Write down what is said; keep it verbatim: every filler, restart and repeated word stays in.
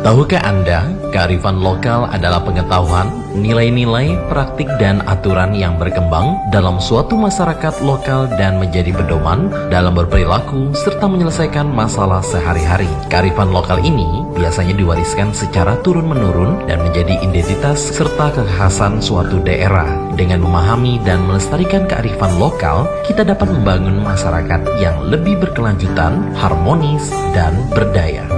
Tahukah Anda, kearifan lokal adalah pengetahuan, nilai-nilai, praktik, dan aturan yang berkembang dalam suatu masyarakat lokal dan menjadi pedoman dalam berperilaku serta menyelesaikan masalah sehari-hari. Kearifan lokal ini biasanya diwariskan secara turun-menurun dan menjadi identitas serta kekhasan suatu daerah. Dengan memahami dan melestarikan kearifan lokal, kita dapat membangun masyarakat yang lebih berkelanjutan, harmonis, dan berdaya.